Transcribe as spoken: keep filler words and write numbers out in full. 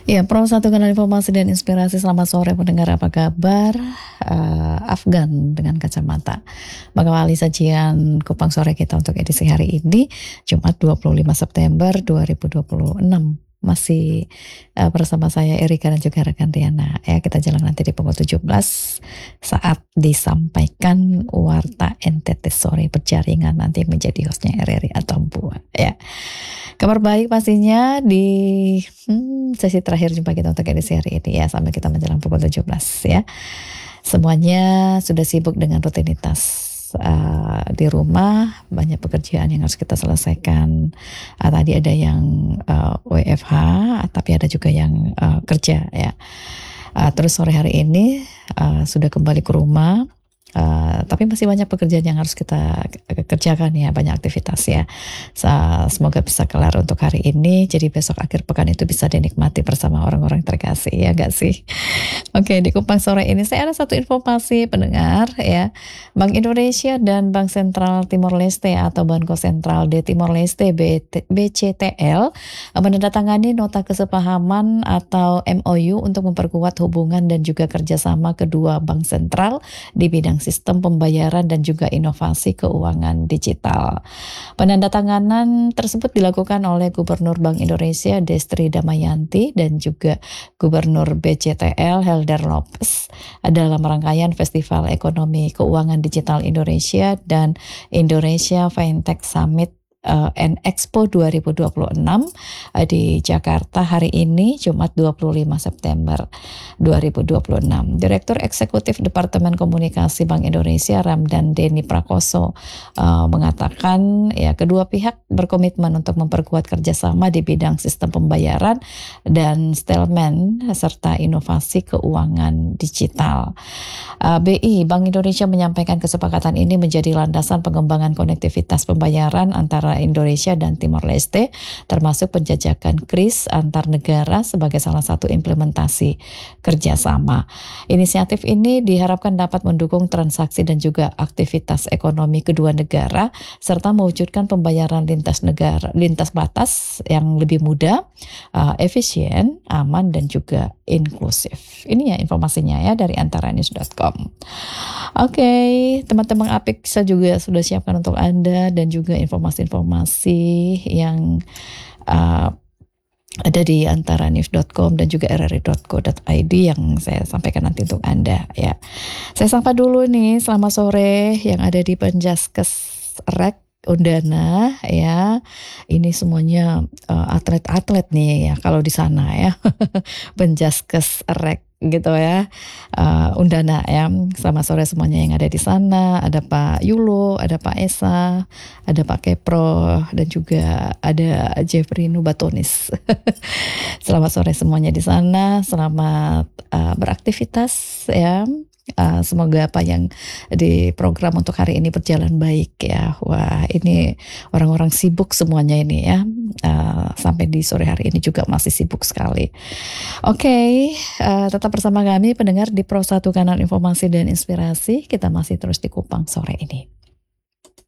Ya, Pro satu Kanal Informasi dan Inspirasi. Selamat sore pendengar, apa kabar? Uh, Afgan dengan kacamata mengawali sajian Kupang Sore kita untuk edisi hari ini, Jumat dua puluh lima September dua ribu dua puluh enam. Masih uh, bersama saya Erika dan juga rekan Riana. Ya, kita jalan nanti di pukul tujuh belas saat disampaikan Warta N T T Sore berjaringan, nanti menjadi hostnya R R I atau Buat ya. Kabar baik pastinya di hmm, sesi terakhir jumpa kita untuk edisi hari ini ya, sampai kita menjelang pukul tujuh belas ya. Semuanya sudah sibuk dengan rutinitas uh, di rumah, banyak pekerjaan yang harus kita selesaikan. Uh, tadi ada yang uh, W F H, tapi ada juga yang uh, kerja ya. Uh, terus sore hari ini uh, sudah kembali ke rumah. Uh, tapi masih banyak pekerjaan yang harus kita kerjakan ya, banyak aktivitas ya. Semoga bisa kelar untuk hari ini, jadi besok akhir pekan itu bisa dinikmati bersama orang-orang terkasih, ya gak sih? Oke, di Kupang Sore ini saya ada satu informasi pendengar ya. Bank Indonesia dan Bank Sentral Timor Leste atau Banco Central de Timor Leste B C T L menandatangani nota kesepahaman atau M O U untuk memperkuat hubungan dan juga kerjasama kedua bank sentral di bidang sistem pembayaran dan juga inovasi keuangan digital. Penandatanganan tersebut dilakukan oleh Gubernur Bank Indonesia Destri Damayanti dan juga Gubernur B C T L Helder Lopez dalam rangkaian Festival Ekonomi Keuangan Digital Indonesia dan Indonesia Fintech Summit Uh, and Expo dua ribu dua puluh enam uh, di Jakarta hari ini, Jumat dua puluh lima September dua ribu dua puluh enam. Direktur Eksekutif Departemen Komunikasi Bank Indonesia Ramdan Deni Prakoso uh, mengatakan ya, kedua pihak berkomitmen untuk memperkuat kerjasama di bidang sistem pembayaran dan settlement serta inovasi keuangan digital. uh, B I Bank Indonesia menyampaikan kesepakatan ini menjadi landasan pengembangan konektivitas pembayaran antara Indonesia dan Timor Leste, termasuk penjajakan kris antar negara sebagai salah satu implementasi kerjasama. Inisiatif ini diharapkan dapat mendukung transaksi dan juga aktivitas ekonomi kedua negara, serta mewujudkan pembayaran lintas negara, lintas batas yang lebih mudah, uh, efisien, aman, dan juga inklusif. Ini ya informasinya ya dari antara news dot com. Oke, okay, teman-teman Apik saya juga sudah siapkan untuk Anda dan juga informasi-informasi yang uh, ada di antara news dot com dan juga r r i dot co dot i d yang saya sampaikan nanti untuk Anda ya. Saya sapa dulu nih, selamat sore yang ada di Penjaskes Rek Undana ya. Ini semuanya uh, atlet-atlet nih ya kalau di sana ya. Penjaskes Rek gitu ya, uh, Undana ya. Selamat sore semuanya yang ada di sana. Ada Pak Yulo, ada Pak Esa, ada Pak Kepro, dan juga ada Jeffrey Nubatonis. Selamat sore semuanya di sana. Selamat uh, beraktivitas ya. Uh, semoga apa yang di program untuk hari ini berjalan baik ya. Wah, ini orang-orang sibuk semuanya ini ya. Uh, sampai di sore hari ini juga masih sibuk sekali. Oke, okay, uh, tetap bersama kami pendengar di Pro satu Kanal Informasi dan Inspirasi. Kita masih terus di Kupang Sore ini.